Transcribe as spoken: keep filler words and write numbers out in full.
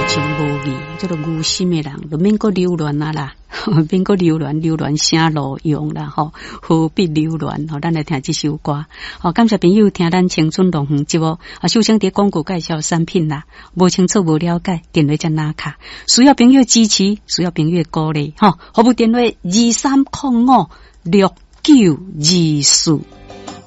情无义，叫做无心的人，就免搁留恋啊啦，免搁留恋，留恋啥路用啦吼，何必留恋？吼，咱来听这首歌。好，感谢朋友听咱青春龙凤节目啊，首先伫广告介绍产品啦，无清楚无了解，电话才拿卡，需要朋友支持，需要朋友鼓励，吼，服务电话二三零五六九二四。